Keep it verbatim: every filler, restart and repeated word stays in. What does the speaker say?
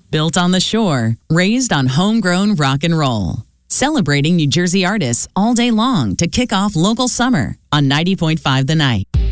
built on the shore, raised on homegrown rock and roll. Celebrating New Jersey artists all day long to kick off local summer on ninety point five The Night.